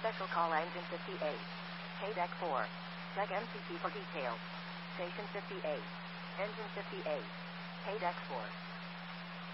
Special call engine 58. KDEC 4. Check MCP for details. Station 58. Engine 58. KDEC 4.